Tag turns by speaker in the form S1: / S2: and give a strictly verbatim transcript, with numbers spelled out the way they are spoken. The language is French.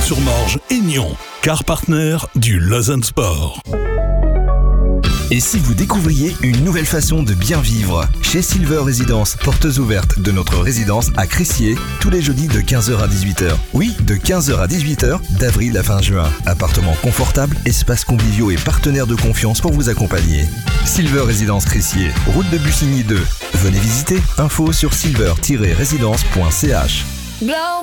S1: Lausanne-sur-Morge et Nyon. Car partenaire du Lausanne Sport.
S2: Et si vous découvriez une nouvelle façon de bien vivre? Chez Silver Résidence, portes ouvertes de notre résidence à Crissier, tous les jeudis de quinze heures à dix-huit heures. Oui, de quinze heures à dix-huit heures, d'avril à fin juin. Appartements confortables, espaces conviviaux et partenaires de confiance pour vous accompagner. Silver Résidence Crissier, route de Bussigny deux. Venez visiter, info sur silver tiret résidence point c h.